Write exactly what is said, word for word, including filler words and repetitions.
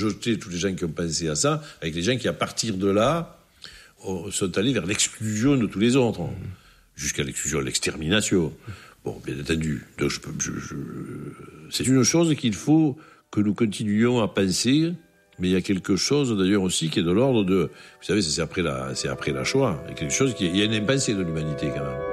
Jeter tous les gens qui ont pensé à ça, avec les gens qui, à partir de là, sont allés vers l'exclusion de tous les autres, jusqu'à l'exclusion, l'extermination. Bon, bien entendu. Donc, je, je, je, c'est une chose qu'il faut que nous continuions à penser, mais il y a quelque chose d'ailleurs aussi qui est de l'ordre de... Vous savez, c'est après la, c'est après la Shoah. Il y a quelque chose qui... Il y a une impensée de l'humanité quand même.